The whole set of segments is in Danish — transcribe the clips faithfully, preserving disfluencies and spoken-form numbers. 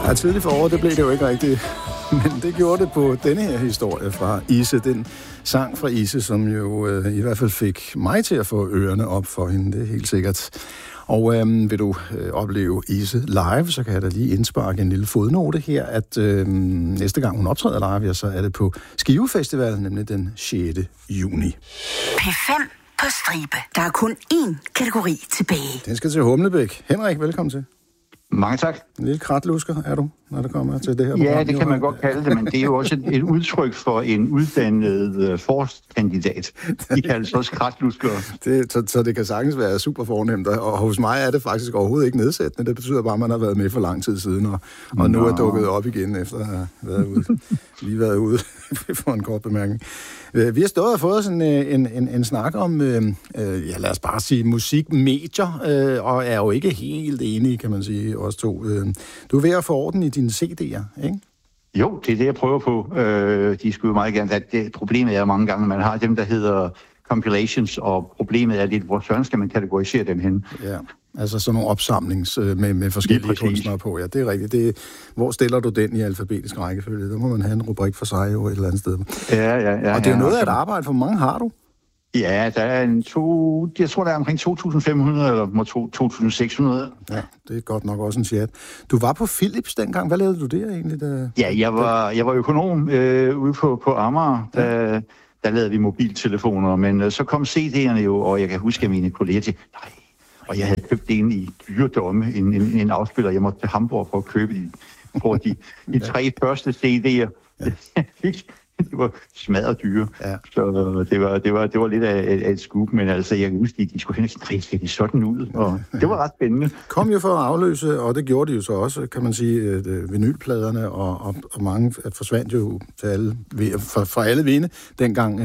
Ja, tidligt for året, det blev det jo ikke rigtigt. Men det gjorde det på denne her historie fra Isse. Den sang fra Isse, som jo øh, i hvert fald fik mig til at få ørerne op for hende, det er helt sikkert. Og øh, vil du øh, opleve Isse live, så kan jeg da lige indsparke en lille fodnote her, at øh, næste gang hun optræder live, ja, så er det på Skive Festival, nemlig den sjette juni. P fem på stribe. Der er kun én kategori tilbage. Den skal til Humlebæk. Henrik, velkommen til. Mange tak. En lille kratlusker er du, når det kommer til det her program. Ja, det kan man godt kalde det, men det er jo også et, et udtryk for en uddannet uh, forskkandidat. De kaldes også kratlusker. Det, så, så det kan sagtens være super fornemt, og hos mig er det faktisk overhovedet ikke nedsættende. Det betyder bare, at man har været med for lang tid siden, og, og nu er dukket op igen, efter at have været ude, lige været ude for en kort bemærkning. Vi har stået og fået sådan en, en, en snak om, øh, ja, lad os bare sige, musikmedier, øh, og er jo ikke helt enige, kan man sige, os to. Du er ved at få orden i dine C D'er, ikke? Jo, det er det, jeg prøver på. Øh, de skulle jo meget gerne have det. Problemet er mange gange, man har dem, der hedder compilations, og problemet er lidt, hvor søren skal man kategorisere dem hen? Ja, altså sådan nogle opsamlings med, med forskellige kunstnere på. Ja, det er rigtigt. Det er, hvor stiller du den i alfabetisk rækkefølge? Der må man have en rubrik for sig jo et eller andet sted. Ja, ja, ja. Og det er ja, noget af et arbejde, for mange har du? Ja, der er en to... Jeg tror, der er omkring to tusind fem hundrede eller to tusind seks hundrede. Ja, det er godt nok også en chat. Du var på Philips dengang. Hvad lavede du der egentlig? Der... Ja, jeg var, jeg var økonom øh, ude på, på Amager. Der, ja. der lavede vi mobiltelefoner, men øh, så kom C D'erne jo, og jeg kan huske, at mine kolleger til, nej, og jeg havde købt en i dyredomme, en, en, en afspiller. Jeg måtte til Hamburg for at købe de, for de, de tre første C D'er. Ja. Det var smadret dyre, ja. Så det var, det, var, det var lidt af, af et scoop, men altså, jeg kan huske, at de skulle hen og de sådan ud, og det var ret spændende. Kom jo for at afløse, og det gjorde de jo så også, kan man sige, vinylpladerne, og, og, og mange forsvandt jo til alle, fra, fra alle vinde dengang.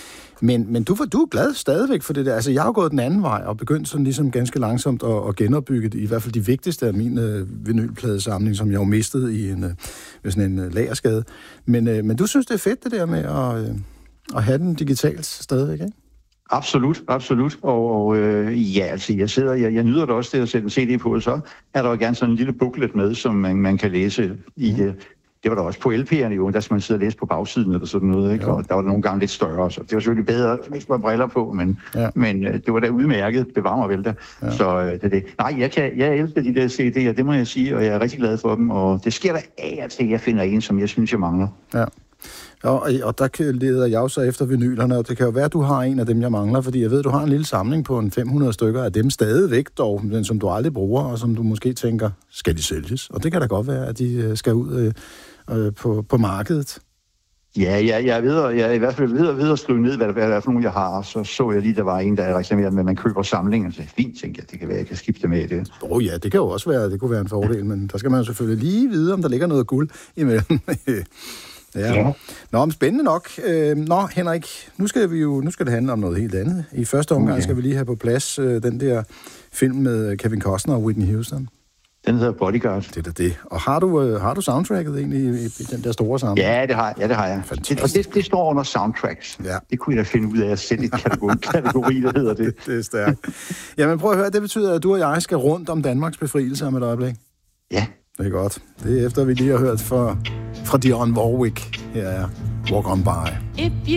Men, men du, du er glad stadigvæk for det der. Altså, jeg har gået den anden vej, og begyndt sådan ligesom ganske langsomt at, at genopbygge i hvert fald de vigtigste af min uh, vinylpladesamling, som jeg jo mistede i en, uh, med sådan en uh, lagerskade. Men, uh, men du synes, det er fedt, det der med at, uh, at have den digitalt stadigvæk, ikke? Absolut, absolut. Og, og øh, ja, altså, jeg sidder, jeg, jeg nyder det også det at sætte en C D på, så er der jo gerne sådan en lille booklet med, som man, man kan læse i... Mm. Det var der også på L P'erne jo, der skal man sidde og læse på bagsiden eller sådan noget, ikke? Og der var det nogle gange lidt større, så det var selvfølgelig bedre, at man skulle have briller på, men, ja. men det var da udmærket, bevar mig vel da. Ja. Så det er det. Nej, jeg, kan, jeg elsker de der C D'er, det må jeg sige, og jeg er rigtig glad for dem, og det sker der af og til, at jeg finder en, som jeg synes, jeg mangler. Ja. Og, og der leder jeg jo så efter vinylerne, og det kan jo være, at du har en af dem, jeg mangler, fordi jeg ved, du har en lille samling på en fem hundrede stykker af dem stadigvæk dog, men som du aldrig bruger, og som du måske tænker, skal de sælges? Og det kan da godt være, at de skal ud øh, på, på markedet. Ja, ja, jeg er ved at, jeg er i hvert fald ved at, ved at skrive ned, hvad der, hvad der er for nogle, jeg har, og så så jeg lige, der var en, der reklamerede med, at man køber samlinger, så fint, tænkte jeg, det kan være, jeg kan skifte med det. Åh oh, ja, det kan jo også være, det kunne være en fordel, men der skal man jo selvfølgelig lige vide, om der ligger noget guld imellem. Ja. Ja. Nå, men spændende nok. Øh, nå, Henrik, nu skal vi jo, nu skal det handle om noget helt andet. I første omgang okay. skal vi lige have på plads øh, den der film med Kevin Costner og Whitney Houston. Den hedder Bodyguard. Det er det. Og har du, øh, har du soundtracket egentlig i, i den der store samling? Ja, det har, ja, det har jeg. Det, og det, det står under soundtracks. Ja. Det kunne jeg da finde ud af at sætte et kategori, kategori der hedder det. Det er stærkt. Jamen prøv at høre, det betyder, at du og jeg skal rundt om Danmarks befrielse om et øjeblik. Ja. Det er godt. Det er efter, vi lige har hørt fra, fra Dionne Warwick. Her er Walk On By.